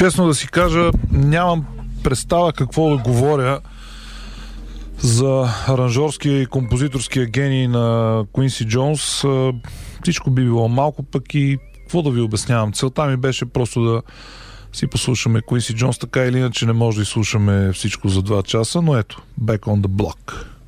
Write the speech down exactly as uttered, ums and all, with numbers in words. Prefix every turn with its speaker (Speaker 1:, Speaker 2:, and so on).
Speaker 1: Честно да си кажа, нямам представа какво да говоря за аранжорския и композиторския гений на Куинси Джонс. Всичко би било малко, пък и какво да ви обяснявам. Целта ми беше просто да си послушаме Куинси Джонс, така или иначе не може да изслушаме всичко за два часа, но ето, Back on the Block.